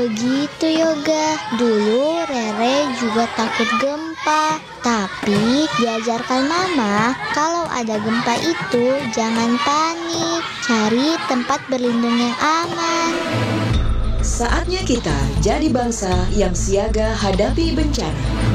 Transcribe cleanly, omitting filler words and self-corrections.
begitu Yoga. Dulu Rere juga takut gempa, tapi diajarkan Mama kalau ada gempa itu jangan panik, cari tempat berlindung yang aman. Saatnya kita jadi bangsa yang siaga hadapi bencana.